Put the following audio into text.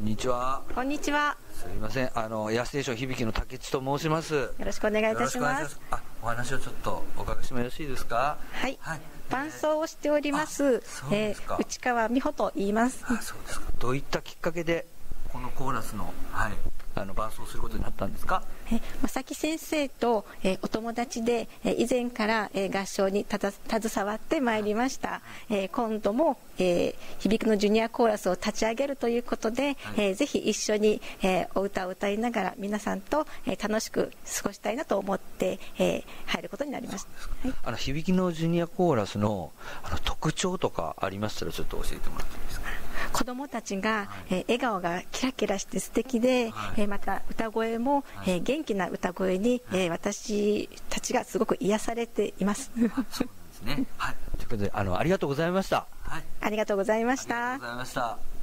んにちは。 こんにちは。 すみません、ヤステーション響の竹内と申します。よろしくお願いいたします。 お話をちょっとお伺いしてもよろしいですか？ はい。伴奏をしております。内川美穂と言います。 そうですか。どういったきっかけでこのコーラスの伴奏することになったんですか？ 正木先生と、お友達で、以前から、合唱に携わってまいりました。今度も、響のジュニアコーラスを立ち上げるということで、ぜひ一緒に、お歌を歌いながら皆さんと、楽しく過ごしたいなと思って、入ることになりました。 響のジュニアコーラスの、特徴とかありましたらちょっと教えてもらっていいですか？ 子どもたちが、笑顔がキラキラして素敵で、また歌声も、元気な歌声に、私たちがすごく癒されています。 そうなんですね。ということでありがとうございました。 ありがとうございました。 ありがとうございました。